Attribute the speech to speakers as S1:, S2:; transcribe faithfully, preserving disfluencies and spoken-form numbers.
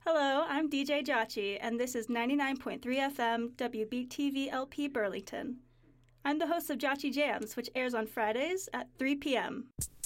S1: Hello, I'm D J Jachi, and this is ninety-nine point three F M W B T V L P Burlington. I'm the host of Jachi Jams, which airs on Fridays at three p.m.